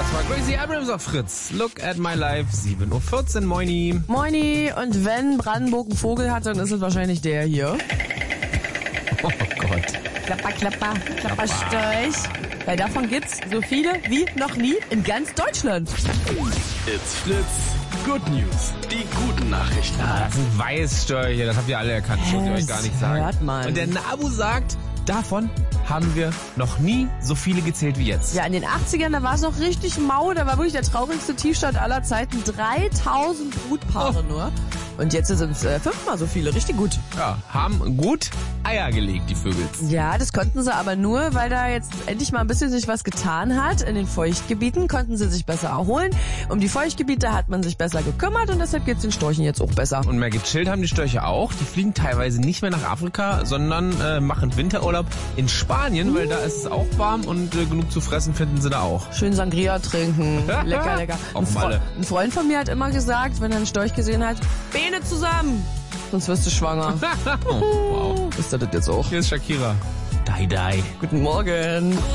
Das war Gracie Abrams auf Fritz. Look at my life, 7:14 Uhr, moini. Moini, und wenn Brandenburg einen Vogel hat, dann ist es wahrscheinlich der hier. Oh Gott. Klapper, klapper, Klapperstorch. Weil davon gibt's so viele wie noch nie in ganz Deutschland. It's Fritz. Good News. Die guten Nachrichten. Das sind Weißstörche, das habt ihr alle erkannt, das muss ich euch gar nicht sagen. Hört man. Und der NABU sagt, davon haben wir noch nie so viele gezählt wie jetzt. Ja, in den 80ern, da war es noch richtig mau. Da war wirklich der traurigste T-Shirt aller Zeiten. 3000 Brutpaare nur. Und jetzt sind es 5-mal so viele. Richtig gut. Ja, haben gut Eier gelegt, die Vögel. Ja, das konnten sie aber nur, weil da jetzt endlich mal ein bisschen sich was getan hat. In den Feuchtgebieten konnten sie sich besser erholen. Um die Feuchtgebiete hat man sich besser gekümmert und deshalb geht's den Storchen jetzt auch besser. Und mehr gechillt haben die Störche auch. Die fliegen teilweise nicht mehr nach Afrika, sondern machen Winterurlaub in Spanien, weil da ist es auch warm und genug zu fressen finden sie da auch. Schön Sangria trinken. Lecker, lecker. Auf Malle. Ein Freund von mir hat immer gesagt, wenn er einen Storch gesehen hat, Beine zusammen, sonst wirst du schwanger. Oh, wow. Ist das jetzt auch? Hier ist Shakira. Die. Guten Morgen.